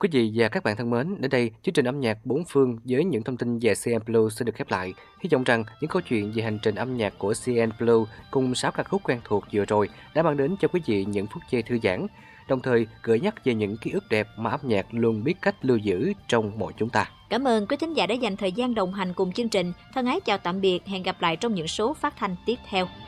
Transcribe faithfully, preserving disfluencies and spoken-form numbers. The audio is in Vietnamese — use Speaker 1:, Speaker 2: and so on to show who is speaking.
Speaker 1: Quý vị và các bạn thân mến, đến đây chương trình âm nhạc bốn phương với những thông tin về xê en Blue sẽ được khép lại. Hy vọng rằng những câu chuyện về hành trình âm nhạc của xê en Blue cùng sáu ca khúc quen thuộc vừa rồi đã mang đến cho quý vị những phút giây thư giãn, đồng thời gợi nhắc về những ký ức đẹp mà âm nhạc luôn biết cách lưu giữ trong mỗi chúng ta.
Speaker 2: Cảm ơn quý thính giả đã dành thời gian đồng hành cùng chương trình. Thân ái chào tạm biệt, hẹn gặp lại trong những số phát thanh tiếp theo.